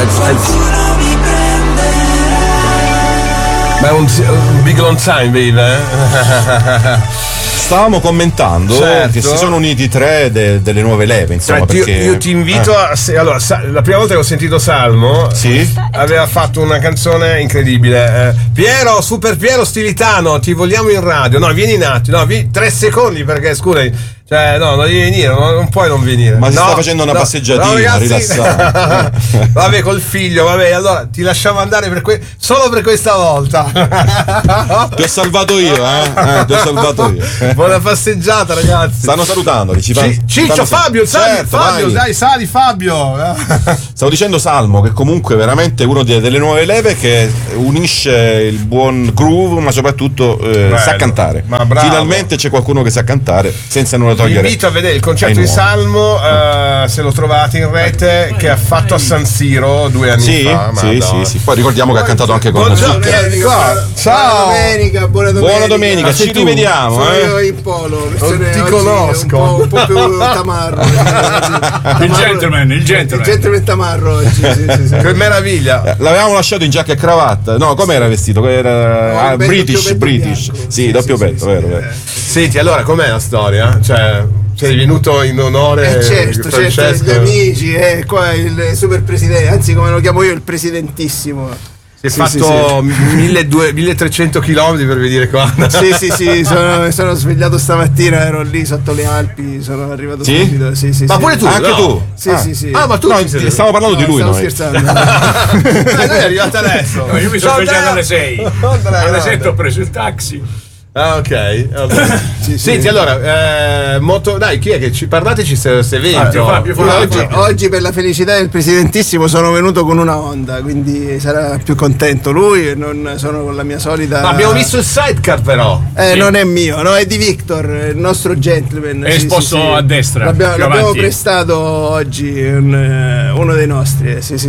Ma è un big long time, baby. Stavamo commentando che si sono uniti tre delle nuove leve, insomma. Perché io ti invito a. Allora, la prima volta che ho sentito Salmo, aveva fatto una canzone incredibile. Piero, Super Piero Stilitano, ti vogliamo in radio. No, vieni in attimo. No, 3 secondi perché scusami. Cioè, no, non devi venire, non puoi non venire. Ma si sta facendo una passeggiatina, rilassata. Vabbè, col figlio, vabbè, allora ti lasciamo andare solo per questa volta. Ti ho salvato io, ti ho salvato io. Buona passeggiata, ragazzi. Stanno salutando. Ciccio, Fabio, Fabio, dai, sali, Fabio. Stavo dicendo Salmo, che comunque è veramente uno delle nuove leve che unisce il buon groove, ma soprattutto sa cantare. Ma bravo. Finalmente c'è qualcuno che sa cantare senza nulla togliere. Vi invito a vedere il concerto di Salmo, se lo trovate in rete, che ha fatto a San Siro 2 anni fa. Sì. Poi ricordiamo che ha cantato anche con Zucchero. Ciao. Buona domenica. Ci rivediamo. Sono in polo. Ti conosco. Un po' più tamarro. Il gentleman tamarro oggi. Sì. Che meraviglia. L'avevamo lasciato in giacca e cravatta. No, com'era vestito? Era British. Sì, doppio petto, vero. Senti, allora com'è la storia? Cioè, sei venuto in onore certo, gli amici, qua il super presidente, anzi come lo chiamo io, il presidentissimo. Si è fatto 1300 km per venire qua. Sì, sono svegliato stamattina, ero lì sotto le Alpi, sono arrivato subito. Sì. Ma pure tu? Anche tu? Sì. Ah, ma tu stavo parlando di lui, stavo scherzando. Noi è arrivato adesso. Io mi sono svegliato alle 6. Alle 7 ho preso il taxi. Ah, ok. Senti, allora, dai, chi è che parlateci se evento? Oggi per la felicità del presidentissimo sono venuto con una Honda, quindi sarà più contento lui e non sono con la mia solita. Ma abbiamo visto il sidecar però. Non è mio, no, è di Victor, il nostro gentleman. È esposto a destra. L'abbiamo prestato oggi uno dei nostri, sì.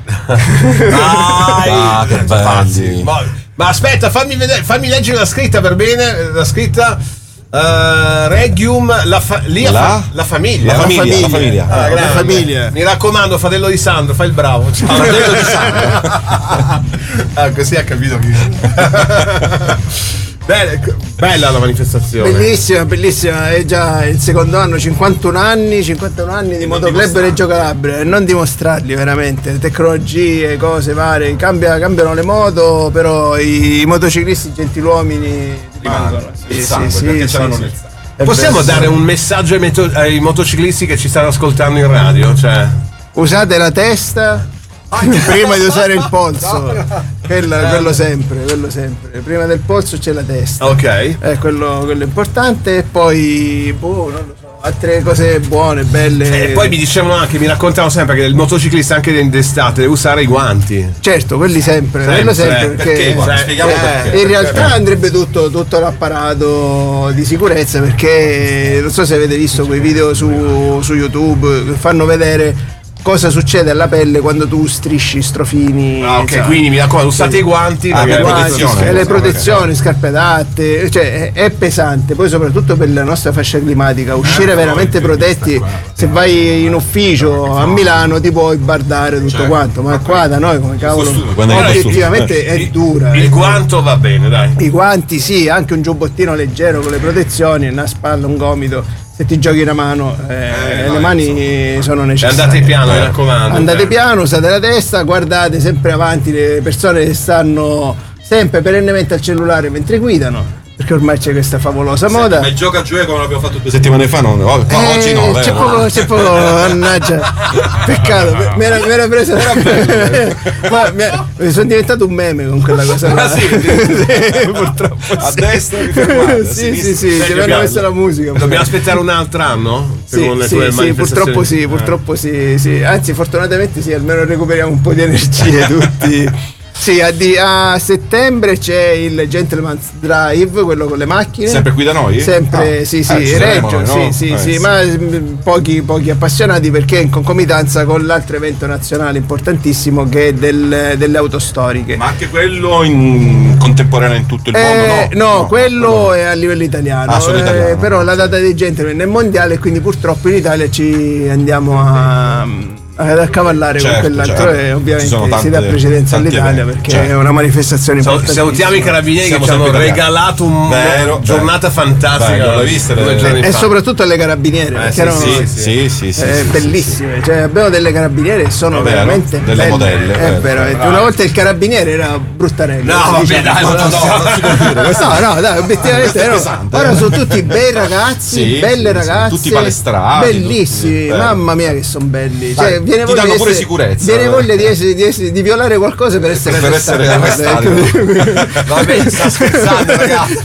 Che belli. Ma aspetta, fammi leggere la scritta per bene. La scritta Regium la famiglia. La famiglia. Mi raccomando, fratello di Sandro, fai il bravo. Ciao. Fratello di Sandro. Così ha capito chi. Bella la manifestazione. Bellissima, è già il secondo anno, 51 anni di Motoclub Reggio Calabria, e non dimostrarli veramente, tecnologie, cose varie, cambiano le moto, però i motociclisti gentiluomini rimangono. Possiamo dare un messaggio ai motociclisti che ci stanno ascoltando in radio? Cioè, usate la testa prima di usare il polso. Quello sempre. Prima del polso c'è la testa. Ok. Quello è importante. E poi non lo so, altre cose buone, belle. E poi mi dicevano anche, mi raccontavano sempre che il motociclista anche d'estate deve usare i guanti. Certo, quelli sempre perché spieghiamo perché. In realtà andrebbe tutto l'apparato di sicurezza, perché non so se avete visto quei video su YouTube che fanno vedere cosa succede alla pelle quando tu strisci strofini. Quindi mi raccomando, usate i guanti, le protezioni, scarpe adatte, cioè è pesante. Poi soprattutto per la nostra fascia climatica, uscire veramente protetti. Se vai in ufficio a Milano ti puoi bardare tutto quanto, ma qua da noi come cavolo obiettivamente è dura. Il guanto va bene, dai. I guanti sì, anche un giubbottino leggero con le protezioni, una spalla, un gomito. Se ti giochi una mano, le mani sono necessarie. Andate piano, mi raccomando. Andate piano, usate la testa, guardate sempre avanti le persone che stanno sempre perennemente al cellulare mentre guidano, perché ormai c'è questa favolosa moda. Ma il gioca giù come l'abbiamo fatto 2 settimane fa, oggi no. C'è poco, mannaggia. Peccato, mi era preso. Mi sono diventato un meme con quella cosa. Purtroppo. A destra mi fermate. Sì, ci hanno messo la musica. Dobbiamo aspettare un altro anno? Sì, purtroppo sì. Anzi, fortunatamente sì, almeno recuperiamo un po' di energie tutti. Sì, a settembre c'è il Gentleman's Drive, quello con le macchine. Sempre qui da noi? Sempre, sì, Reggio, no? sì, ma pochi appassionati, perché in concomitanza con l'altro evento nazionale importantissimo che è delle auto storiche. Ma anche quello in contemporanea in tutto il mondo? No, quello è a livello italiano. Solo italiano. Però la data dei Gentleman è mondiale, quindi purtroppo in Italia ci andiamo ad accavallare con quell'altro e ovviamente si dà precedenza all'Italia perché è una manifestazione importante. Salutiamo i carabinieri che ci hanno regalato una giornata fantastica. L'ho vista e soprattutto alle carabiniere perché erano bellissime, cioè abbiamo delle carabiniere che sono veramente delle belle, modelle veramente. Una volta il carabiniere era bruttarello, no vabbè dai, no dai, obiettivamente ora sono tutti bei ragazzi, belle ragazze, tutti palestrati, bellissimi, mamma mia che sono belli, cioè ti danno pure sicurezza, viene voglia di violare qualcosa per essere arrestato. Vabbè, sta scherzando ragazzi,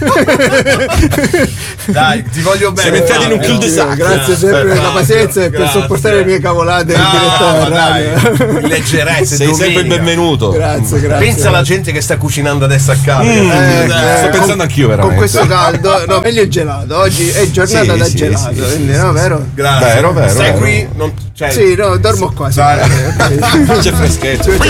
dai, ti voglio bene, siamo entrati in un cul-de-sac. Grazie sempre per la pazienza e per sopportare le mie cavolate in diretta radio. Leggerezza, sei sempre il benvenuto. Grazie. Pensa alla gente che sta cucinando adesso a casa. Sto pensando anch'io veramente. Con questo caldo, no, meglio il gelato. Oggi è giornata da gelato, quindi no, vero? Grazie. Vero. Sei qui? Sì, no, dormo qua. C'è freschetto.